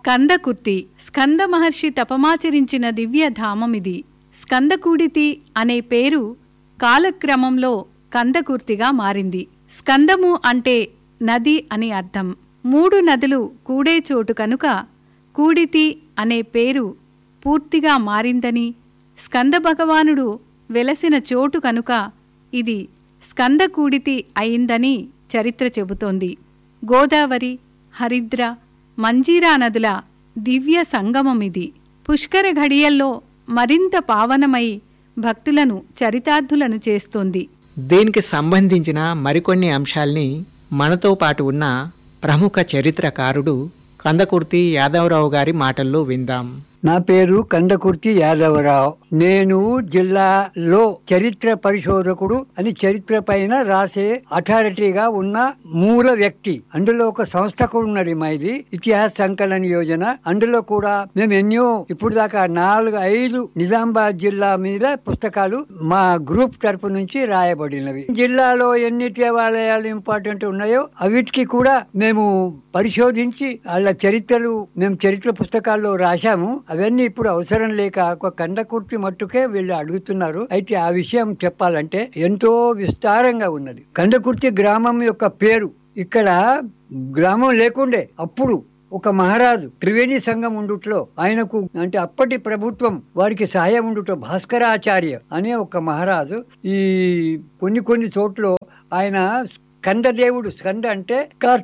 కందకుర్తి స్కంద మహర్షి తపమాచరించిన దివ్యధామమిది. స్కందకూడితి అనే పేరు కాలక్రమంలో కందకుర్తిగా మారింది. స్కందము అంటే నది అని అర్థం. 3 నదులు కూడే చోటు కనుక కూడితి అనే పేరు పూర్తిగా మారిందని, స్కంద భగవానుడు వెలసిన చోటు కనుక ఇది స్కందకూడితి అయిందని చరిత్ర చెబుతోంది. గోదావరి, హరిద్ర, మంజీరా నదుల దివ్య సంగమమిది. పుష్కర ఘడియల్లో మరింత పావనమై భక్తులను చరితార్థులను చేస్తోంది. దీనికి సంబంధించిన మరికొన్ని అంశాల్ని మనతో పాటు ఉన్న ప్రముఖ చరిత్రకారుడు కందకుర్తి యాదవరావు గారి మాటల్లో విందాం. నా పేరు కందకుర్తి యాదవరావు. నేను జిల్లాలో చరిత్ర పరిశోధకుడు అని చరిత్ర పైన రాసే అథారిటీగా ఉన్న మూల వ్యక్తి. అందులో ఒక సంస్థ కూడా ఉన్నది మాది, ఇతిహాస సంకలన యోజన. అందులో కూడా మేము ఎన్నో ఇప్పుడు దాకా 4-5 నిజామాబాద్ జిల్లా మీద పుస్తకాలు మా గ్రూప్ తరపు నుంచి రాయబడినవి. జిల్లాలో ఎన్ని దేవాలయాలు ఇంపార్టెంట్ ఉన్నాయో అవిటికి కూడా మేము పరిశోధించి వాళ్ళ చరిత్రలు మేము చరిత్ర పుస్తకాల్లో రాశాము. అవన్నీ ఇప్పుడు అవసరం లేక ఒక కందకుర్తి మట్టుకే వీళ్ళు అడుగుతున్నారు. అయితే ఆ విషయం చెప్పాలంటే ఎంతో విస్తారంగా ఉన్నది. కందకుర్తి గ్రామం యొక్క పేరు, ఇక్కడ గ్రామం లేకుండే అప్పుడు ఒక మహారాజు త్రివేణి సంఘం ఉండుట్లో ఆయనకు అంటే అప్పటి ప్రభుత్వం వారికి సహాయం ఉండుట భాస్కరాచార్య అనే ఒక మహారాజు ఈ కొన్ని చోట్ల ఆయన స్కందదేవుడు, స్కంద అంటే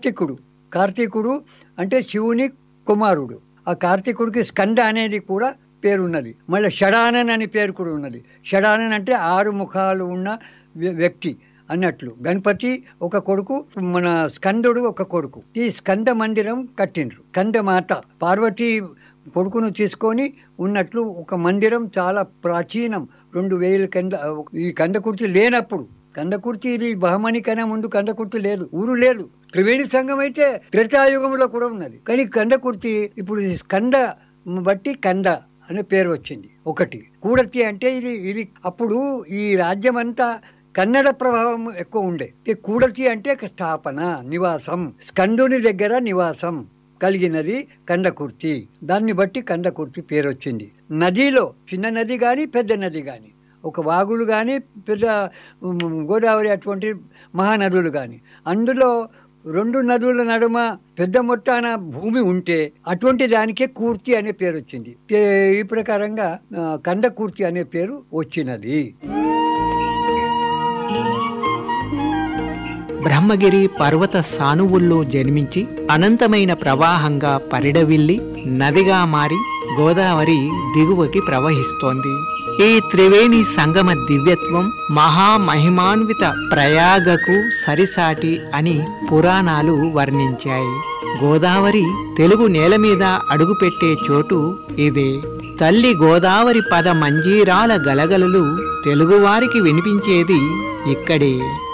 కార్తీకుడు అంటే శివుని కుమారుడు. ఆ కార్తీకుడికి స్కంద అనేది కూడా పేరున్నది. మళ్ళీ షడానన్ అని పేరు కూడా ఉన్నది. షడానన్ అంటే 6 ముఖాలు ఉన్న వ్యక్తి అన్నట్లు. గణపతి ఒక కొడుకు, మన స్కందుడు ఒక కొడుకు. ఈ స్కంద మందిరం కట్టిండ్రు. స్కందమాత పార్వతీ కొడుకును తీసుకొని ఉన్నట్లు ఒక మందిరం చాలా ప్రాచీనం. 2000 ఈ కందకుర్తి లేనప్పుడు, కందకుర్తి ఇది బహమని కన్నా ముందు కందకుర్తి లేదు, ఊరు లేదు. త్రివేణి సంఘం అయితే త్రేతాయుగంలో కూడా ఉన్నది. కానీ కందకుర్తి ఇప్పుడు స్కంద బట్టి కంద అనే పేరు వచ్చింది. ఒకటి కూడతి అంటే ఇది అప్పుడు ఈ రాజ్యం అంతా కన్నడ ప్రభావం ఎక్కువ ఉండే. కూడతి అంటే స్థాపన, నివాసం. స్కందుని దగ్గర నివాసం కలిగినది కందకుర్తి. దాన్ని బట్టి కందకుర్తి పేరు వచ్చింది. నదిలో చిన్న నది గాని పెద్ద నది గాని, ఒక వాగులు కానీ పెద్ద గోదావరి అటువంటి మహానదులు కానీ, అందులో 2 నదుల నడుమ పెద్ద మొత్తాన భూమి ఉంటే అటువంటి దానికే కూర్తి అనే పేరు వచ్చింది. ఈ ప్రకారంగా కందకుర్తి అనే పేరు వచ్చినది. బ్రహ్మగిరి పర్వత సానువుల్లో జన్మించి అనంతమైన ప్రవాహంగా పరిడవిల్లి నదిగా మారి గోదావరి దిగువకి ప్రవహిస్తోంది. ఈ త్రివేణి సంగమ దివ్యత్వం మహామహిమాన్విత ప్రయాగకు సరిసాటి అని పురాణాలు వర్ణించాయి. గోదావరి తెలుగు నేల మీద అడుగుపెట్టే చోటు ఇదే. తల్లి గోదావరి పద మంజీరాల గలగలలు తెలుగువారికి వినిపించేది ఇక్కడే.